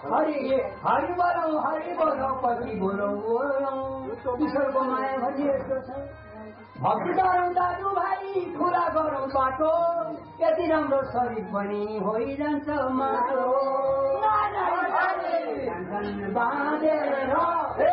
हरि हरि बोलौ पछि बोलौ ईश्वरको माया भन्ने यस्तो छ। भक्ति गरौँ दाजुभाइ कुरा गरौँ बाटो यति राम्रो शरीर पनि होइजान्छ माटो बाँधेर